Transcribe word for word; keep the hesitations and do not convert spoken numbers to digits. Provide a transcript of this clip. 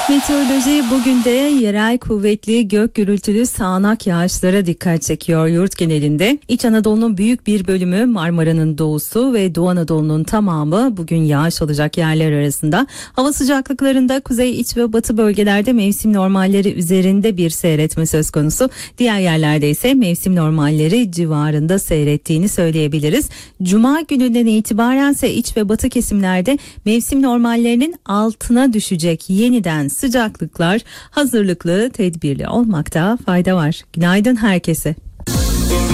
Meteoroloji bugün de yerel kuvvetli gök gürültülü sağanak yağışlara dikkat çekiyor yurt genelinde. İç Anadolu'nun büyük bir bölümü, Marmara'nın doğusu ve Doğu Anadolu'nun tamamı bugün yağış alacak yerler arasında. Hava sıcaklıklarında kuzey, iç ve batı bölgelerde mevsim normalleri üzerinde bir seyretme söz konusu. Diğer yerlerde ise mevsim normalleri civarında seyrettiğini söyleyebiliriz. Cuma gününden itibaren ise iç ve batı kesimlerde mevsim normallerinin altına düşecek yeniden sıcaklıklar, hazırlıklı, tedbirli olmakta fayda var. Günaydın herkese.